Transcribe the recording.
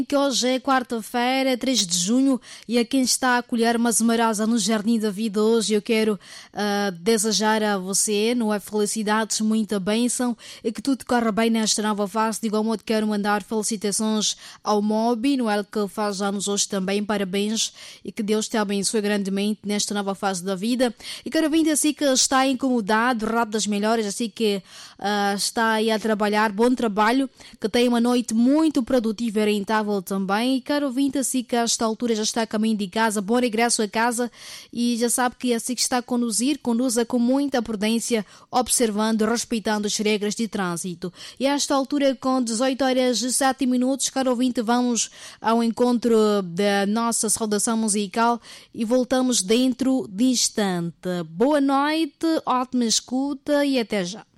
Que hoje é quarta-feira, 3 de junho, e a quem está a colher mazemarasa no Jardim da Vida hoje, eu quero desejar a você, não é, felicidades, muita bênção, e que tudo corra bem nesta nova fase. De igual modo, quero mandar felicitações ao Mobi, não é, que faz anos hoje também, parabéns, e que Deus te abençoe grandemente nesta nova fase da vida. E quero vir assim que está incomodado, rápido das melhores, assim que está aí a trabalhar, bom trabalho, que tenha uma noite muito produtiva e rentável também. E caro ouvinte, assim que a esta altura já está a caminho de casa, bom regresso a casa, e já sabe que assim que está a conduzir, conduza com muita prudência, observando, respeitando as regras de trânsito. E a esta altura, com 18 horas e 7 minutos, caro ouvinte, vamos ao encontro da nossa saudação musical e voltamos dentro de instante. Boa noite, ótima escuta e até já.